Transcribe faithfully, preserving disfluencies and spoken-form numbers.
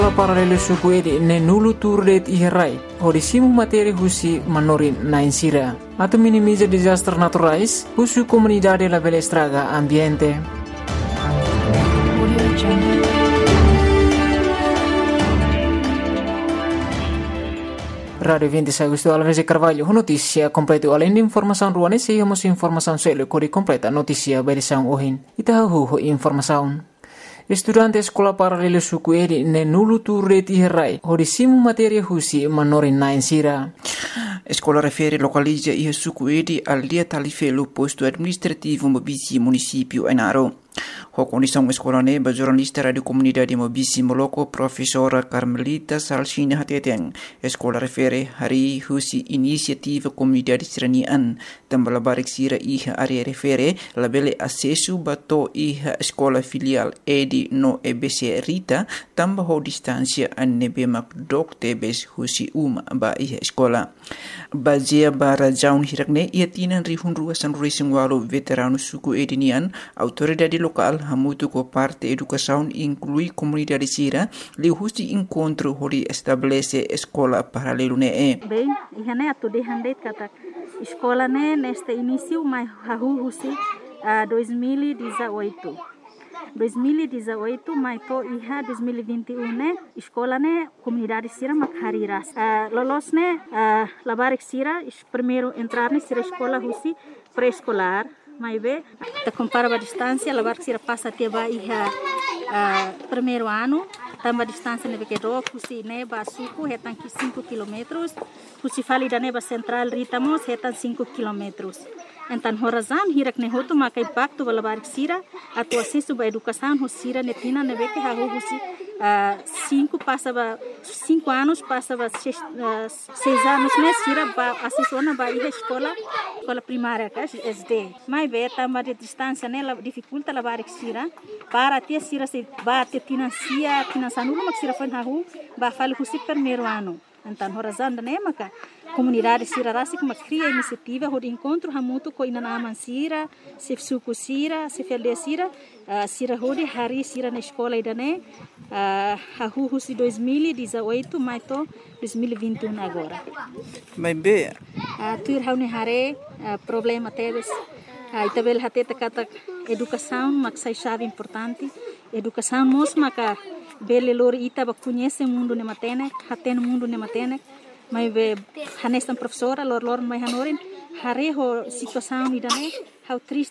Paralelo suku edi ne nulu turdet iherai hodisimu materi husi manorin na insira atau minimiza disaster naturais husu comunidade la bela estraga ambiente. Radio vinte Agosto Alves Carvalho notícia completo além de informação ruane seguimos informação selo kori completa notícia berisang ohin itahu informação. Estudante escola paralelo suku edi ne nulu turret iherai hodisimu materia husi manorin na insira. Escola refere localiza ihe suku edi al dia talifelo posto administrativo Mobisi município Enaro. Ho condição escola ne ba jornalista radio comunidade Mobisi Moloko professora Carmelita Salsina Hateteng. Escola refere hari husi inisiativa comunidade seranian tambah barik sira iha area refere labele acesso bato iha escola filial edi no E B C Rita tambah ho distância anebe mak dok tebes husi uma ba iha escola. Bazia bara jaun hirakne ia tinan rihun ruasan racing walo veterano suku edinian autoridade local hamutu ko parte educação inclui comunidade sira li husi encontro hori estabelece escola paralelo ne e. Bem, ihane atu de handeit kata escola ne neste início mai hahu husi uh, dois mil e dezoito. dois mil e dezoito mai to iha dois mil e vinte e um ne escola ne comunidade sira makhariras uh, lolos ne uh, labarik sira primeiro entrar ne sira escola husi pré-escolar mai be ta compara a distância labarik sira passa até ba iha uh, primeiro ano tamba distância ne beke do husi ne ba suku hetan ki cinco quilômetros husi fali da ne ba central ritamos hetan cinco quilômetros. Então, horazan hirak ne hotu makai baktu bala barik sira atu acesso ba educação hosira netina nebeke ha husi cinco passa ba cinco anos passa ba seis, uh, seis anos ne sira ba acesso na ba iha escola escola primária ka S D mai be tamba de distância ne la dificulta la barik sira para ter sira se ba te financia financiando mak sira fan ha hu ba fali husi primeiro ano. Então, horazan da ne maka comunidade sira rasi kuma cria iniciativa hod encontro hamutu ko ina naman sira se suku sira se felde sira uh, sira hodi hari sira na escola idane uh, hahu husi dois mil e dezoito mais to dois mil e vinte e um agora. Mas be uh, tuir haune hare uh, problema teves uh, itabel hateta kata educação maksai chave importante educação mos maka bele lor ita ba conhece mundo ne matene haten mundo ne matene mai be hanestan professora lor lor mai hanorin hare ho situação idane how triste